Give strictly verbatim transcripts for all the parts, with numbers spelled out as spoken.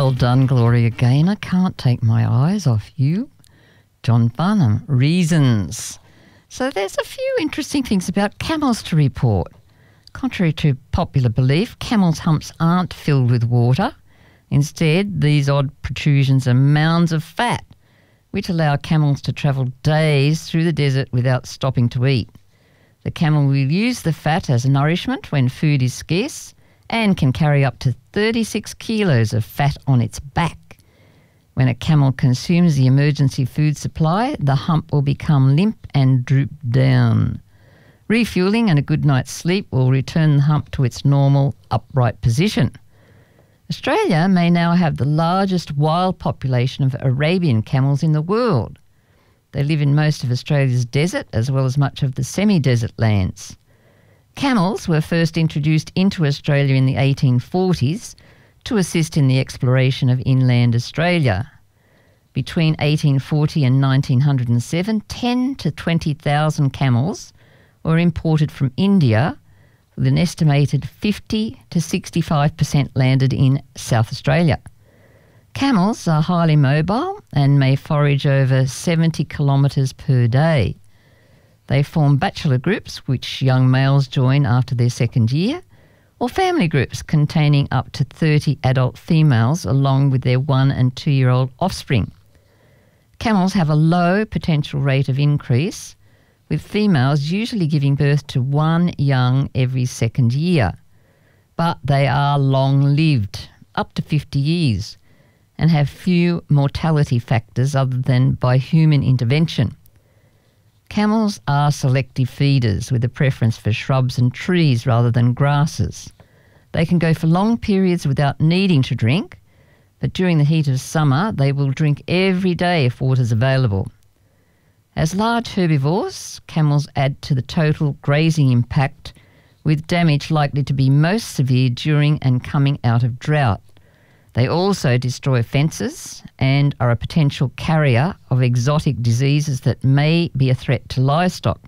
Well done, Gloria Gaynor. Can't take my eyes off you. John Barnum, reasons. So there's a few interesting things about camels to report. Contrary to popular belief, camels' humps aren't filled with water. Instead, these odd protrusions are mounds of fat, which allow camels to travel days through the desert without stopping to eat. The camel will use the fat as nourishment when food is scarce and can carry up to thirty-six kilos of fat on its back. When a camel consumes the emergency food supply, the hump will become limp and droop down. Refueling and a good night's sleep will return the hump to its normal upright position. Australia may now have the largest wild population of Arabian camels in the world. They live in most of Australia's desert as well as much of the semi-desert lands. Camels were first introduced into Australia in the eighteen forties to assist in the exploration of inland Australia. Between eighteen forty and nineteen oh seven, ten to twenty thousand camels were imported from India, with an estimated fifty to sixty-five percent landed in South Australia. Camels are highly mobile and may forage over seventy kilometres per day. They form bachelor groups, which young males join after their second year, or family groups containing up to thirty adult females along with their one- and two-year-old offspring. Camels have a low potential rate of increase, with females usually giving birth to one young every second year. But they are long-lived, up to fifty years, and have few mortality factors other than by human intervention. Camels are selective feeders with a preference for shrubs and trees rather than grasses. They can go for long periods without needing to drink, but during the heat of summer they will drink every day if water is available. As large herbivores, camels add to the total grazing impact, with damage likely to be most severe during and coming out of drought. They also destroy fences and are a potential carrier of exotic diseases that may be a threat to livestock.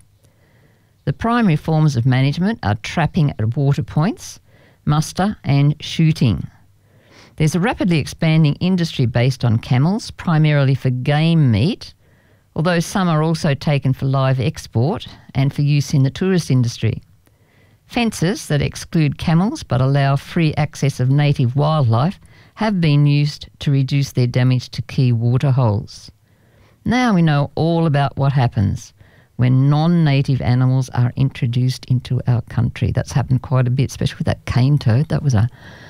The primary forms of management are trapping at water points, muster and shooting. There's a rapidly expanding industry based on camels, primarily for game meat, although some are also taken for live export and for use in the tourist industry. Fences that exclude camels but allow free access of native wildlife have been used to reduce their damage to key waterholes. Now we know all about what happens when non-native animals are introduced into our country. That's happened quite a bit, especially with that cane toad. That was a,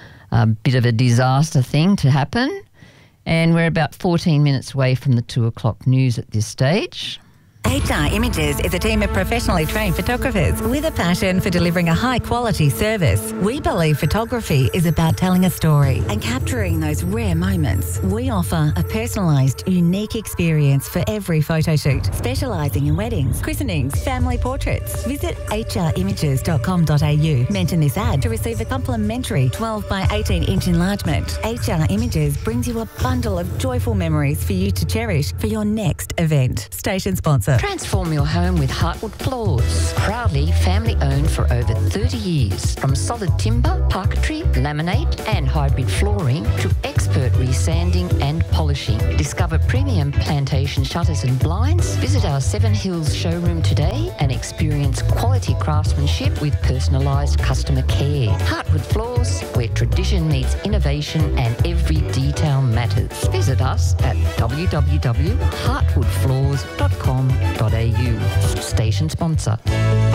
a bit of a disaster thing to happen. And we're about fourteen minutes away from the two o'clock news at this stage. H R Images is a team of professionally trained photographers with a passion for delivering a high-quality service. We believe photography is about telling a story and capturing those rare moments. We offer a personalised, unique experience for every photo shoot, specialising in weddings, christenings, family portraits. Visit h r images dot com dot a u. Mention this ad to receive a complimentary twelve by eighteen inch enlargement. H R Images brings you a bundle of joyful memories for you to cherish for your next event. Station sponsor. Transform your home with Heartwood Floors. Proudly family owned for over thirty years. From solid timber, parquetry, laminate and hybrid flooring to expert resanding and polishing. Discover premium plantation shutters and blinds. Visit our Seven Hills showroom today and experience quality craftsmanship with personalised customer care. Heartwood Floors, where tradition meets innovation and every detail matters. Visit us at w w w dot heartwood floors dot com dot a u. Station sponsor.